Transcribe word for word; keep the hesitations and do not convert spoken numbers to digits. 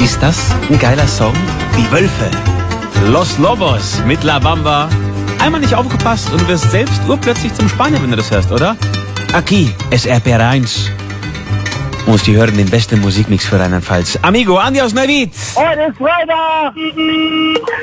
Ist das ein geiler Song? Die Wölfe. Los Lobos mit La Bamba. Einmal nicht aufgepasst und du wirst selbst urplötzlich zum Spanier, wenn du das hörst, oder? Aquí es R P R eins. Musst die hören, den besten Musikmix für Rheinland-Pfalz. Amigo, adios, Navid. Heute ist Freitag!